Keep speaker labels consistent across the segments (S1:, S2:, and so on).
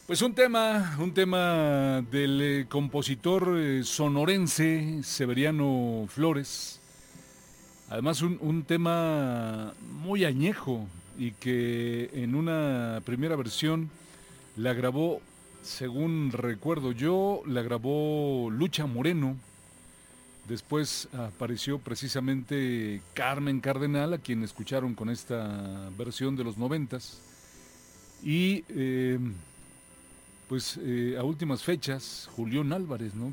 S1: Pues un tema del compositor sonorense Severiano Flores. Además un tema muy añejo y que en una primera versión la grabó, según recuerdo yo, la grabó Lucha Moreno. Después apareció precisamente Carmen Cardenal, a quien escucharon con esta versión de los noventas. Y a últimas fechas, Julián Álvarez, ¿no?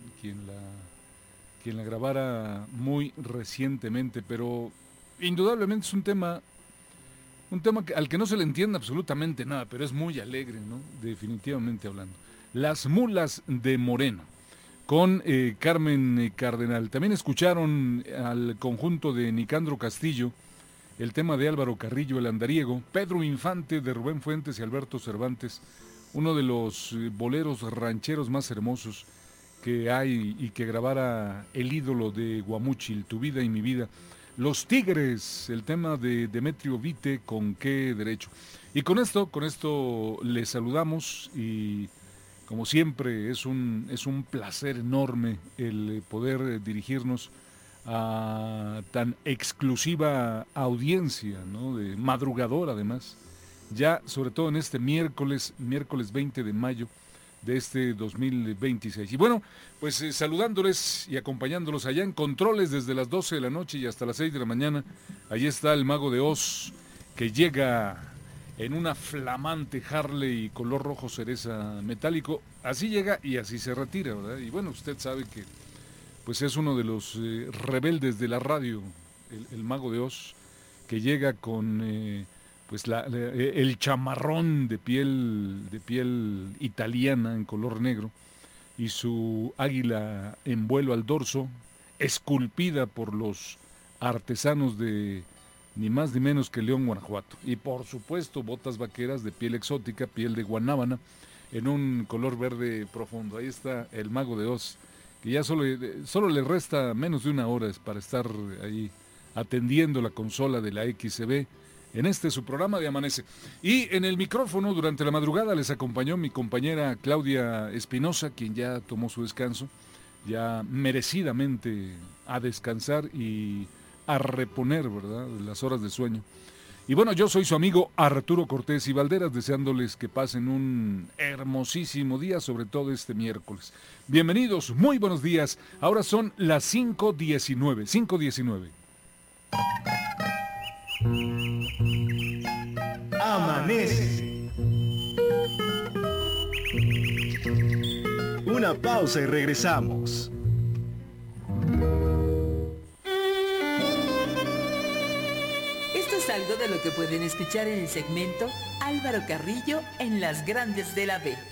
S1: Quien la grabara muy recientemente, pero indudablemente es un tema al que no se le entiende absolutamente nada, pero es muy alegre, ¿no? Definitivamente hablando. Las mulas de Moreno, con Carmen Cardenal. También escucharon al conjunto de Nicandro Castillo, el tema de Álvaro Carrillo, el andariego, Pedro Infante de Rubén Fuentes y Alberto Cervantes, uno de los boleros rancheros más hermosos que hay y que grabara el ídolo de Guamúchil, Tu vida y mi vida. Los Tigres, el tema de Demetrio Vite, ¿Con qué derecho? Y con esto les saludamos y como siempre es un placer enorme el poder dirigirnos a tan exclusiva audiencia, ¿no? De madrugador además, ya sobre todo en este miércoles 20 de mayo de este 2026. Y bueno, pues saludándoles y acompañándolos allá en controles desde las 12 de la noche y hasta las 6 de la mañana, allí está el Mago de Oz, que llega en una flamante Harley color rojo cereza metálico. Así llega y así se retira, ¿verdad? Y bueno, usted sabe que pues es uno de los rebeldes de la radio, el Mago de Oz, que llega con el chamarrón de piel italiana en color negro y su águila en vuelo al dorso, esculpida por los artesanos de ni más ni menos que León, Guanajuato. Y por supuesto botas vaqueras de piel exótica, piel de guanábana, en un color verde profundo. Ahí está el Mago de Oz, que ya solo le resta menos de una hora para estar ahí atendiendo la consola de la XCB en su programa de Amanece. Y en el micrófono durante la madrugada les acompañó mi compañera Claudia Espinosa, quien ya tomó su descanso, ya merecidamente a descansar y a reponer, ¿verdad?, las horas de sueño. Y bueno, yo soy su amigo Arturo Cortés y Valderas, deseándoles que pasen un hermosísimo día, sobre todo este miércoles. Bienvenidos, muy buenos días. Ahora son las 5:19.
S2: Amanece. Una pausa y regresamos.
S3: Esto es algo de lo que pueden escuchar en el segmento Álvaro Carrillo en Las Grandes de la B.